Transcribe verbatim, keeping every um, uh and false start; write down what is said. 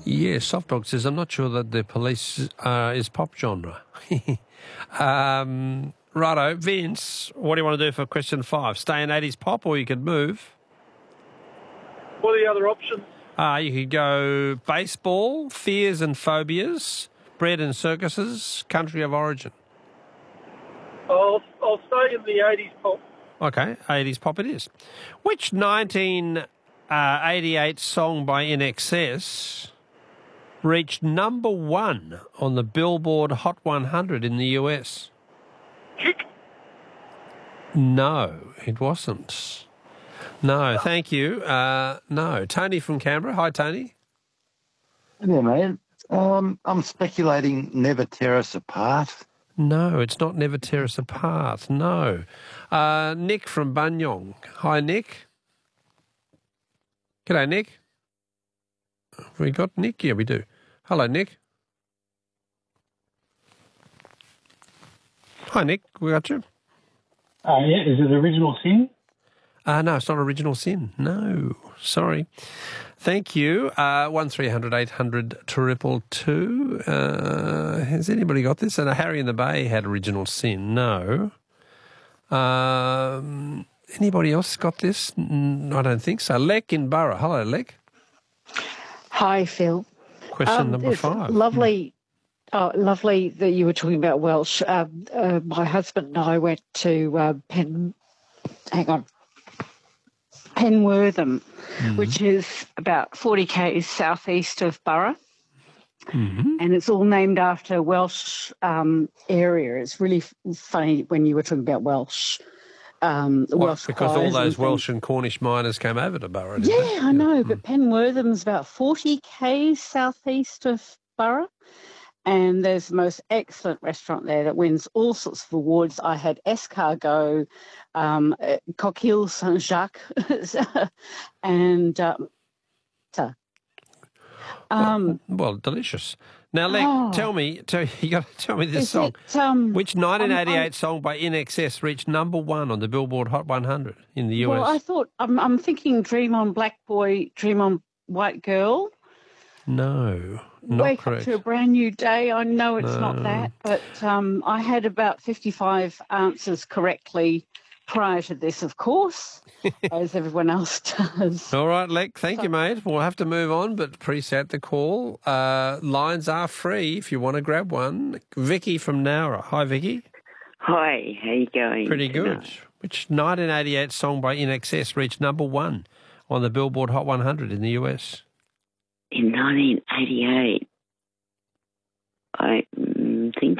Yeah, Soft Dog says, I'm not sure that the Police uh, is pop genre. um, righto, Vince, what do you want to do for question five? Stay in eighties pop or you could move? What are the other options? Uh, you could go baseball, fears and phobias, bread and circuses, country of origin. I'll, I'll stay in the eighties pop. Okay, eighties pop it is. Which nineteen eighty-eight song by I N X S reached number one on the Billboard Hot one hundred in the U S? Kick. No, it wasn't. No, thank you. Uh, no. Tony from Canberra. Hi, Tony. Yeah, mate. Um, I'm speculating Never Tear Us Apart. No, it's not Never Tear Us Apart. No. Uh, Nick from Banyong. Hi, Nick. G'day, Nick. Have we got Nick? Yeah, we do. Hello, Nick. Hi, Nick. We got you. Uh, yeah, is it Original Sin? Uh, no, it's not Original Sin. No, sorry. Thank you. Uh, one three hundred eight hundred triple two. Uh, has anybody got this? And uh, Harry in the Bay had Original Sin. No. Um, anybody else got this? Mm, I don't think so. Lek in Borough. Hello, Lek. Hi, Phil. Question um, number five. Lovely. Oh, lovely that you were talking about Welsh. Uh, uh, my husband and I went to uh, Pen. Hang on. Penwortham, mm-hmm. which is about forty k's southeast of Borough. Mm-hmm. And it's all named after a Welsh um, area. It's really f- funny when you were talking about Welsh. Um, what, Welsh because all those and Welsh and Cornish miners came over to Borough, didn't Yeah, they? I know, yeah. but Penwortham's about forty k's southeast of Borough. And there's the most excellent restaurant there that wins all sorts of awards. I had escargot, um, coquille Saint-Jacques, and um, so, um, well, well, delicious. Now, Lek, oh, tell me, tell, you got to tell me this song. It, um, Which nineteen eighty-eight I'm, I'm, song by I N X S reached number one on the Billboard Hot one hundred in the U S? Well, I thought I'm, I'm thinking "Dream on Black Boy, Dream on White Girl." No, not Wake correct. Up to a Brand New Day. I know it's no. not that, but um, I had about fifty-five answers correctly prior to this, of course, as everyone else does. All right, Lek, thank so, you, mate. We'll have to move on, but appreciate the call. Uh, lines are free if you want to grab one. Vicky from Nowra. Hi, Vicky. Hi, how you going? Pretty good. Tonight? Which nineteen eighty-eight song by I N X S reached number one on the Billboard Hot one hundred in the U S? In nineteen eighty-eight, I mm, think